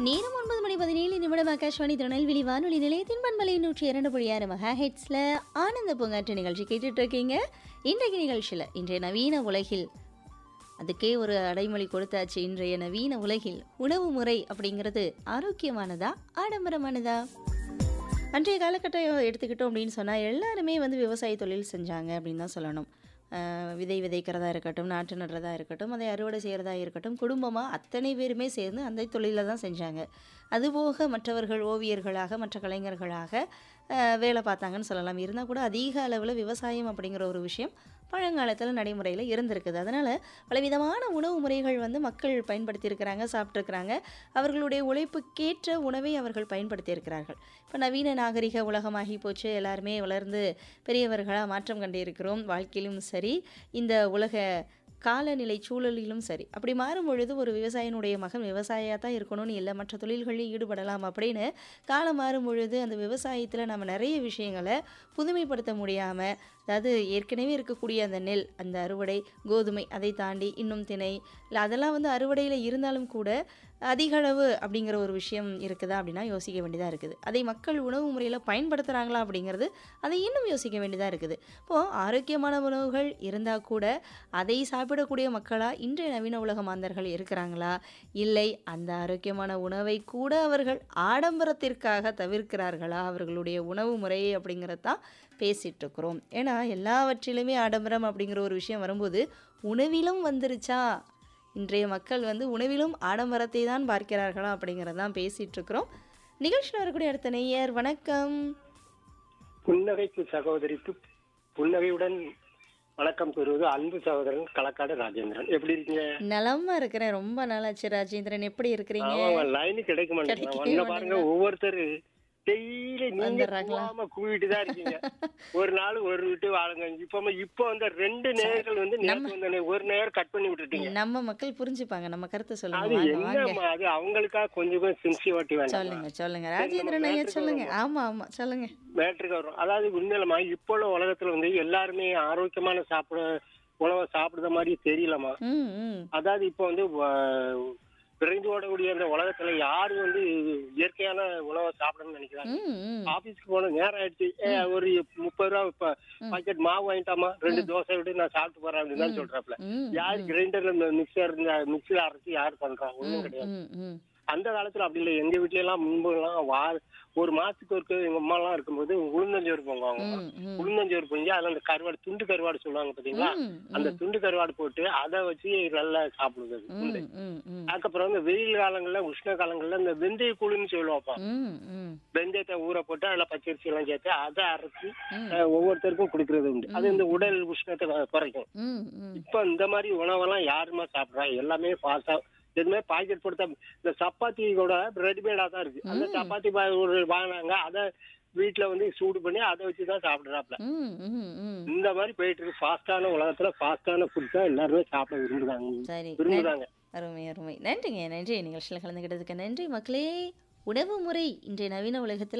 நேரம் 9:17 ஆகாஷ்வாணி திருநெல்வேலி வானொலி நிலையத்தின் பண்பலை 102.6 மெகாஹெட்ஸ்ல ஆனந்த பூங்காற்று நிகழ்ச்சி கேட்டுட்டு இருக்கீங்க. இன்றைய நிகழ்ச்சியில் இன்றைய நவீன உலகில் அதுக்கே ஒரு அடைமொழி கொடுத்தாச்சு. இன்றைய நவீன உலகில் உணவு முறை அப்படிங்கிறது ஆரோக்கியமானதா ஆடம்பரமானதா? அன்றைய காலகட்டம் எடுத்துக்கிட்டோம் அப்படின்னு சொன்னால் எல்லாருமே விவசாய தொழில் செஞ்சாங்க அப்படின்னு தான் சொல்லணும். விதை விதைக்கிறதா இருக்கட்டும், நாற்று நடுறதா இருக்கட்டும், அதை அறுவடை செய்கிறதா இருக்கட்டும், குடும்பமாக அத்தனை பேருமே சேர்ந்து அந்த தொழிலில் தான் செஞ்சாங்க. அதுபோக மற்றவர்கள் ஓவியர்களாக மற்ற கலைஞர்களாக வேலை பார்த்தாங்கன்னு சொல்லலாம். இருந்தால் கூட அதிக அளவில் விவசாயம் அப்படிங்கிற ஒரு விஷயம் பழங்காலத்தில் நடைமுறையில் இருந்திருக்குது. அதனால் பலவிதமான உணவு முறைகள் மக்கள் பயன்படுத்தியிருக்கிறாங்க, சாப்பிட்ருக்கிறாங்க. அவர்களுடைய உழைப்புக்கேற்ற உணவை அவர்கள் பயன்படுத்தியிருக்கிறார்கள். இப்போ நவீன நாகரிக உலகமாகி போச்சு. எல்லாருமே வளர்ந்து பெரியவர்களாக மாற்றம் கண்டிருக்கிறோம். வாழ்க்கையிலும் சரி, இந்த உலக காலநிலை சூழலிலும் சரி. அப்படி மாறும் பொழுது ஒரு விவசாயினுடைய மகன் விவசாயியாக தான் இருக்கணும்னு இல்லை, மற்ற தொழில்களில் ஈடுபடலாம் அப்படின்னு காலம் மாறும் பொழுது அந்த விவசாயத்தில் நம்ம நிறைய விஷயங்களை புதுமைப்படுத்த முடியாமல், அதாவது ஏற்கனவே இருக்கக்கூடிய அந்த நெல், அந்த அறுவடை, கோதுமை, அதை தாண்டி இன்னும் திணை இல்லை அதெல்லாம் அறுவடையில் இருந்தாலும் கூட அதிக அளவு அப்படிங்கிற ஒரு விஷயம் இருக்குதா அப்படின்னா யோசிக்க வேண்டியதாக இருக்குது. அதை மக்கள் உணவு முறையில் பயன்படுத்துகிறாங்களா அப்படிங்கிறது அதை இன்னும் யோசிக்க வேண்டியதாக இருக்குது. இப்போது ஆரோக்கியமான உணவுகள் இருந்தால் கூட அதை சாப்பிடக்கூடிய மக்களாக இன்றைய நவீன உலக மாந்தர்கள் இருக்கிறாங்களா, இல்லை அந்த ஆரோக்கியமான உணவை கூட அவர்கள் ஆடம்பரத்திற்காக தவிர்க்கிறார்களா, அவர்களுடைய உணவு முறை அப்படிங்கிறது தான் பேசிகிட்டு இருக்கிறோம். ஏன்னா எல்லாவற்றிலுமே ஆடம்பரம் அப்படிங்கிற ஒரு விஷயம் வரும்போது உணவிலும் வந்துருச்சா, இன்றைய மக்கள் உணவிலும் ஆடம்பரத்தை தான் பார்க்கிறார்களா அப்படிங்கிறது தான் பேசிகிட்டு இருக்கிறோம். நிகழ்ச்சியில் வரக்கூடிய அடுத்த நேயர், வணக்கம். புன்னகைக்கு சகோதரிக்கு புன்னகையுடன் வணக்கம் கூறுவது அன்பு சகோதரன் களக்காடு ராஜேந்திரன். எப்படி இருக்கீங்க? நலமா இருக்கிறேன். ரொம்ப நாளாச்சு ராஜேந்திரன், எப்படி இருக்கிறீங்க? லைனு கிடைக்க மாட்டேங்க. பாருங்க, ஒவ்வொருத்தர் டெய்லி நீங்க கூவிட்டு தான் இருக்கீங்க. ஒரு நாள் ஒரு விட்டு வாழுங்க. இப்போ ரெண்டு நேர்கள் நேரத்து ஒரு நேரம் கட் பண்ணி விட்டுட்டீங்க. நம்ம மக்கள் புரிஞ்சுப்பாங்க, நம்ம கருத்து அது சொல்லுங்க. என்னமா, அது அவங்களுக்காக கொஞ்சம் சின்சியரிட்டி வேண்டாம். சொல்லுங்க சொல்லுங்க ராஜேந்திரன் ஐயா, சொல்லுங்க. ஆமா ஆமா சொல்லுங்க. மேட்ருக்கு வரும். அதாவது உண்மையிலமா இப்போ உள்ள உலகத்துல எல்லாருமே ஆரோக்கியமான உணவை சாப்பிடுற மாதிரி தெரியலமா. அதாவது இப்போ விரைந்து ஓடக்கூடிய அந்த உலகத்துல யாரு இயற்கையான உணவை சாப்பிடணும்னு நினைக்கிறாங்க. ஆபீஸ்க்கு போன நேரம் ஆயிடுச்சு, ஒரு 30 ரூபா பாக்கெட் மாவு வாங்கிட்டாமா, 2 தோசை விட்டு நான் சாப்பிட்டு போறேன் அப்படின்னு தான் சொல்றாப்ல. யாரு கிரைண்டர்ல மிக்சில அரைச்சி யாரு பண்றாங்க? ஒண்ணும் கிடையாது. அந்த காலத்துல அப்படி இல்லை. எங்க வீட்ல எல்லாம் முன்பு எல்லாம் ஒரு மாசத்துக்கு ஒரு எங்க அம்மா எல்லாம் இருக்கும்போது உளுந்தஞ்சோறு பொங்குவாங்க. உளுந்தஞ்சோறு பொங்கி அதுல அந்த கருவாடு, துண்டு கருவாடு சொல்லுவாங்க பாத்தீங்களா, அந்த துண்டு கருவாடு போட்டு அதை வச்சு நல்லா சாப்பிடுவது. அதுக்கப்புறம் வெயில் காலங்கள்ல, உஷ்ண காலங்கள்ல இந்த வெந்தய கூழுன்னு சொல்லுவாப்பா. வெந்தயத்தை ஊற போட்டு அதுல பச்சரிசி எல்லாம் சேர்த்து அதை அரைச்சி ஒவ்வொருத்தருக்கும் குடுக்கறது உண்டு. அது இந்த உடல் உஷ்ணத்தை குறைக்கும். இப்ப இந்த மாதிரி உணவெல்லாம் யாருமா சாப்பிடுறா? எல்லாமே பாசா எதுவுமே பாக்கெட் போட்டு. இந்த சப்பாத்தி கூட ரெடிமேடா தான் இருக்கு. அந்த சப்பாத்தி வாங்கினாங்க, அதை வீட்டுல சூடு பண்ணி அதை வச்சுதான் சாப்பிடுறாப்ல. இந்த மாதிரி போயிட்டு இருக்கு. ஃபாஸ்டான உலகத்துல ஃபாஸ்டான ஃபுட் தான் எல்லாருமே சாப்பிட விரும்புறாங்க. அருமை அருமை. நன்றிங்க, நன்றி. நிகழ்ச்சியில் கலந்துக்கிட்டதுக்கு நன்றி. மக்களே, உணவு முறை இன்றைய நவீன உலகத்தில்